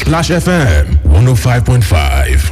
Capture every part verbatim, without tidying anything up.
Splash F M one oh five point five.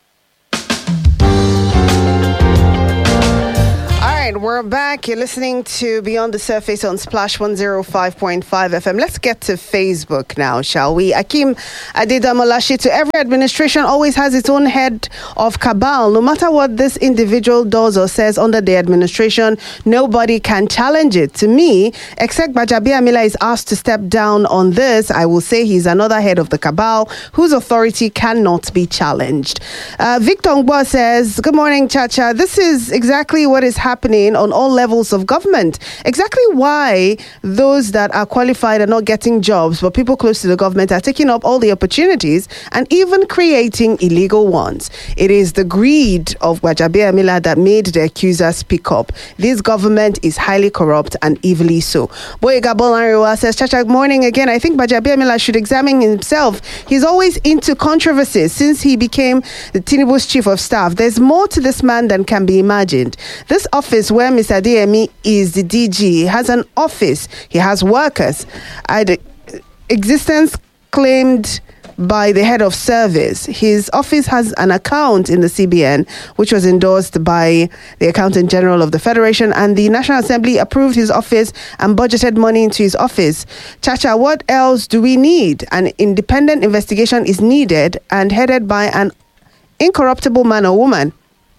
We're back. You're listening to Beyond the Surface on Splash one oh five point five F M. Let's get to Facebook now, shall we? Akim Adedamolashi, to every administration always has its own head of cabal. No matter what this individual does or says under the administration, nobody can challenge it. To me, except Gbajabiamila is asked to step down on this, I will say he's another head of the cabal whose authority cannot be challenged. Uh, Victor Ngbo says, good morning, Chacha. This is exactly what is happening on all levels of government. Exactly why those that are qualified are not getting jobs, but people close to the government are taking up all the opportunities and even creating illegal ones. It is the greed of Gbajabiamila that made the accusers speak up. This government is highly corrupt and evilly so. Boyega Bolanriwa says, Chacha, good morning again. I think Gbajabiamila should examine himself. He's always into controversies since he became the Tinubu's chief of staff. There's more to this man than can be imagined. This office where Mister Adeyemi is the D G has an office. He has workers. I'd, existence claimed by the head of service. His office has an account in the C B N, which was endorsed by the Accountant General of the Federation, and the National Assembly approved his office and budgeted money into his office. Chacha, what else do we need? An independent investigation is needed and headed by an incorruptible man or woman.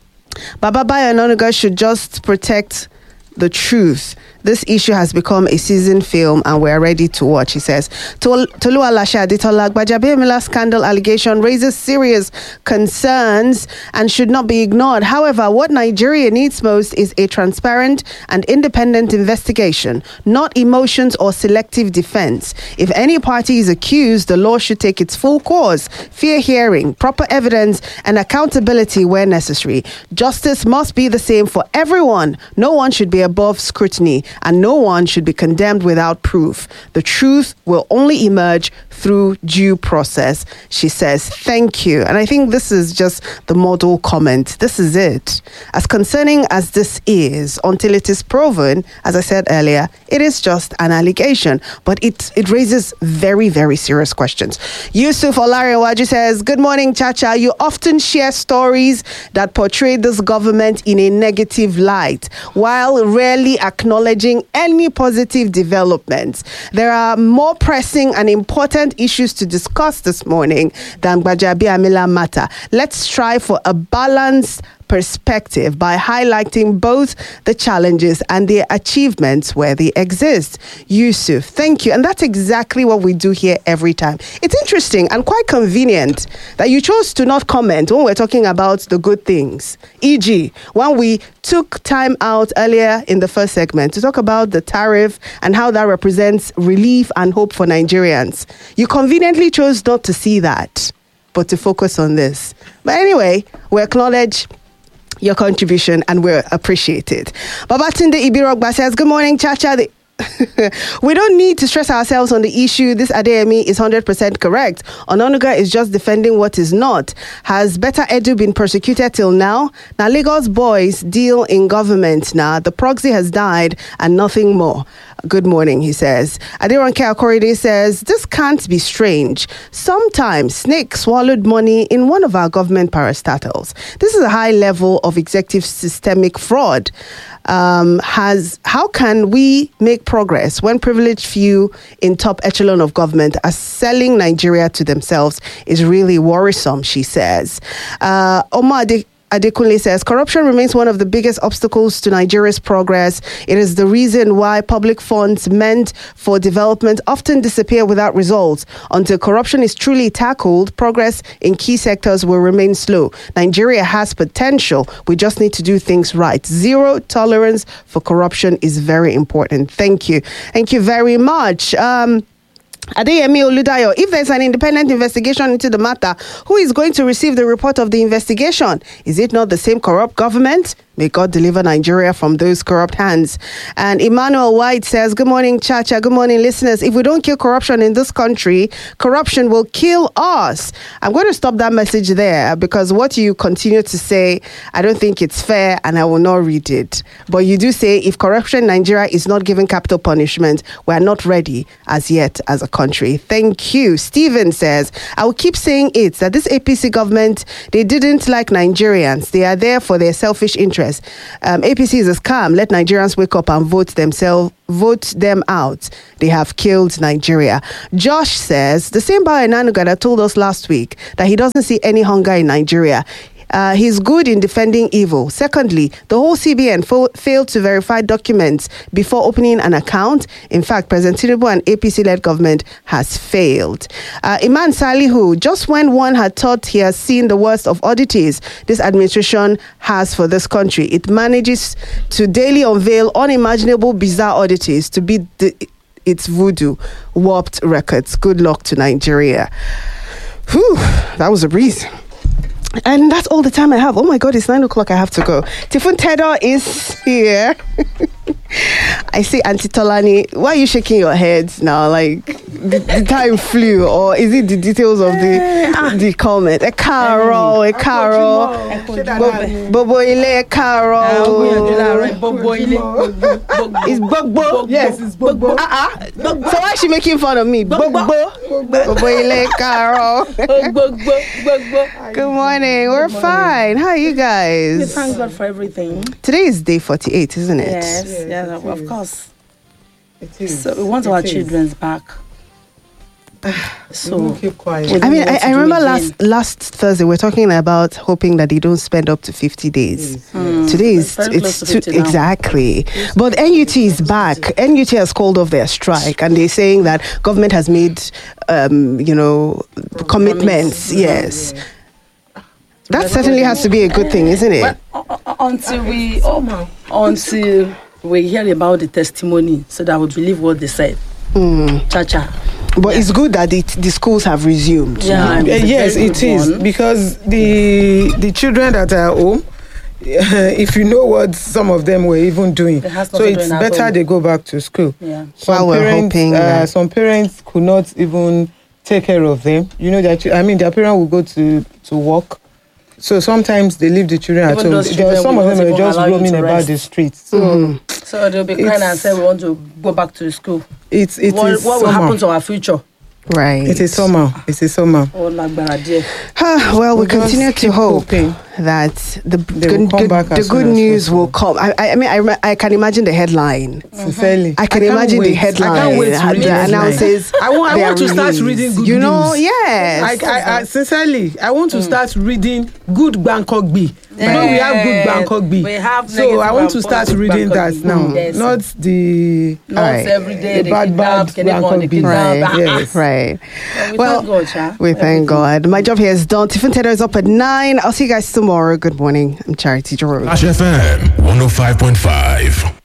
Baba Bayo Onanuga should just protect the truth. This issue has become a seasoned film and we're ready to watch, he says. Tolu Alasha Adetola, Gbajabiamila scandal allegation raises serious concerns and should not be ignored. However, what Nigeria needs most is a transparent and independent investigation, not emotions or selective defense. If any party is accused, the law should take its full course, fair hearing, proper evidence, and accountability where necessary. Justice must be the same for everyone. No one should be above scrutiny, and no one should be condemned without proof. The truth will only emerge through due process, she says. Thank you. And I think this is just the model comment. This is it. As concerning as this is, until it is proven, as I said earlier, it is just an allegation, but it, it raises very, very serious questions. Yusuf Olarewaju says, good morning, Chacha. You often share stories that portray this government in a negative light, while rarely acknowledging any positive developments. There are more pressing and important issues to discuss this morning than Gbajabiamila matter. Let's strive for a balanced perspective by highlighting both the challenges and the achievements where they exist. Yusuf, thank you. And that's exactly what we do here every time. It's interesting and quite convenient that you chose to not comment when we're talking about the good things. for example, when we took time out earlier in the first segment to talk about the tariff and how that represents relief and hope for Nigerians. You conveniently chose not to see that, but to focus on this. But anyway, we acknowledge your contribution and we're appreciated. Babatunde Ibirogba says, good morning, Chacha. The we don't need to stress ourselves on the issue. This Adeyemi is one hundred percent correct. Onanuga is just defending what is not. Has Beta Edu been persecuted till now? Now Lagos boys deal in government now. The proxy has died and nothing more. Good morning, he says. Aderonke Akorede says, this can't be strange. Sometimes Snake swallowed money in one of our government parastatals. This is a high level of executive systemic fraud. Um, has how can we make progress when privileged few in top echelon of government are selling Nigeria to themselves is really worrisome, she says. Uh, Omar Ade- Adekunle says, corruption remains one of the biggest obstacles to Nigeria's progress. It is the reason why public funds meant for development often disappear without results. Until corruption is truly tackled, progress in key sectors will remain slow. Nigeria has potential. We just need to do things right. Zero tolerance for corruption is very important. Thank you. Thank you very much. Um, Adeyemi Oludayo, if there's an independent investigation into the matter, who is going to receive the report of the investigation? Is it not the same corrupt government? May God deliver Nigeria from those corrupt hands. And Emmanuel White says, good morning, Chacha. Good morning, listeners. If we don't kill corruption in this country, corruption will kill us. I'm going to stop that message there because what you continue to say, I don't think it's fair and I will not read it. But you do say if corruption in Nigeria is not given capital punishment, we are not ready as yet as a country. Thank you. Stephen says, I will keep saying it, that this A P C government, they didn't like Nigerians. They are there for their selfish interests. Um, A P C is a scam. Let Nigerians wake up and vote themselves, vote them out. They have killed Nigeria. Josh says, the same Bayo Nanuga that told us last week that he doesn't see any hunger in Nigeria. Uh, he's good in defending evil. Secondly, the whole C B N fo- failed to verify documents before opening an account. In fact, President Tinubu and A P C-led government has failed. Uh, Iman Salihu, just when one had thought he has seen the worst of oddities this administration has for this country, it manages to daily unveil unimaginable bizarre oddities to beat the, its voodoo warped records. Good luck to Nigeria. Whew, that was a breeze. And that's all the time I have. Oh my God, it's nine o'clock. I have to go. Tifun Tedo is here. I see Auntie Tolani. Why are you shaking your head now? Like the, the time flew, or is it the details of the the comment? A caro, a caro, bobo ile caro. It's Bogbo. Yes, it's Bogbo. Uh uh. So why is she making fun of me? Bogbo. Bobo ile caro. Good morning. We're fine. How are you guys? We thank God for everything. Today is day forty-eight, isn't it? Yes, Yes, yes, it of is. course. It is. So we want It our is. children back. We So won't keep quiet. We I mean, don't know I, what to I do remember again. last last Thursday we we're talking about hoping that they don't spend up to fifty days. Yes, Mm. Today is Very it's close to too, fifty now. exactly. But N U T is back. N U T has called off their strike, and they're saying that government has made, um, you know, commitments. Promise. Yes, that certainly has to be a good thing, isn't it? But uh, uh, until we uh, until we hear about the testimony, so that we believe what they said. Mm. Cha cha. But it's good that the, the schools have resumed. Yeah. Uh, it's a yes, very it good is one. because the the children that are home, if you know what some of them were even doing, They have so something it's doing at better home. they go back to school. Yeah. Some Well, we're parents, hoping uh, that- some parents could not even take care of them. You know that I mean, their parents will go to to work. So sometimes they leave the children Even at home. those There- children Some will of not them are even just allow you roaming to about rest. the streets. So Mhm. So they'll be crying and It's- say we want to go back to school. it's it what is what will somehow. happen to our future? Right. It is somehow. It is somehow. Oh, lágbára díẹ̀. Ah, well, we We'll just continue to keep hope hoping. that the They good, will come good- back the as good soon as news possible. will come. I, I I mean, I, rem- I can imagine the headline. Sincerely, I can can't imagine the wait. headline I can't wait to that read the headline. announces. I want. I their want to start release. reading good You know, news. yes. I, I, I, sincerely, I want to start reading good Bangkok-B. You know, we have good Yes, Bangkok-B. we have So negative I want to and start positive reading that Bangkok-B. now, Yes. not the Not Alright. every day the they bad, kidnap, bad can they go on the Bangkok-B. kidnap? Right, Yes. right. We Well, thank God, Sha. We thank Everything. God. My job here is done. Tiffin Tedo is up at nine. I'll see you guys tomorrow. Good morning. I'm Charity Jerome. Flash F M one oh five point five.